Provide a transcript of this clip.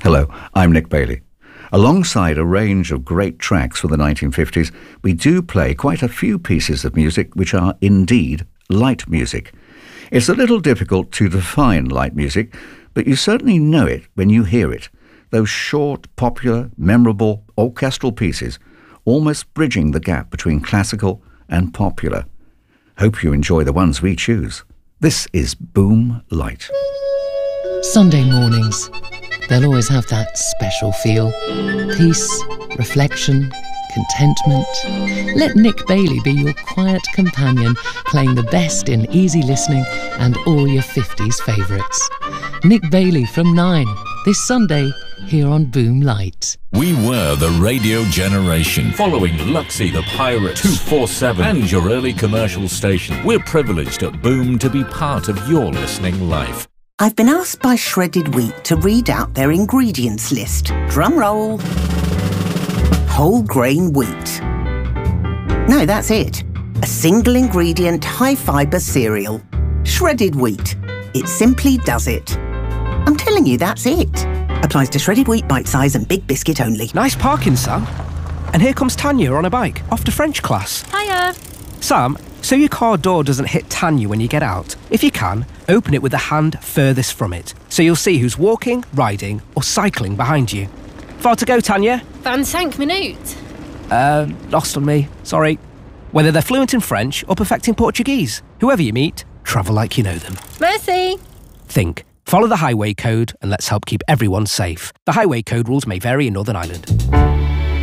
Hello, I'm Nick Bailey. Alongside a range of great tracks from the 1950s, we do play quite a few pieces of music which are indeed light music. It's a little difficult to define light music, but you certainly know it when you hear it. Those short, popular, memorable orchestral pieces, almost bridging the gap between classical and popular. Hope you enjoy the ones we choose. This is Boom Light. Sunday mornings, they'll always have that special feel. Peace, reflection, contentment. Let Nick Bailey be your quiet companion, playing the best in easy listening and all your 50s favourites. Nick Bailey from 9, this Sunday, here on Boom Light. We were the radio generation, following Luxy the Pirate, 247 and your early commercial station. We're privileged at Boom to be part of your listening life. I've been asked by Shredded Wheat to read out their ingredients list. Drum roll. Whole grain wheat. No, that's it. A single ingredient high fibre cereal. Shredded wheat. It simply does it. I'm telling you, that's it. Applies to shredded wheat, bite size and big biscuit only. Nice parking, Sam. And here comes Tanya on a bike, off to French class. Hiya. Sam, so your car door doesn't hit Tanya when you get out. If you can, open it with the hand furthest from it, so you'll see who's walking, riding or cycling behind you. Far to go, Tanya? 25 minutes. Lost on me. Sorry. Whether they're fluent in French or perfecting Portuguese, whoever you meet, travel like you know them. Merci. Think. Follow the highway code and let's help keep everyone safe. The highway code rules may vary in Northern Ireland.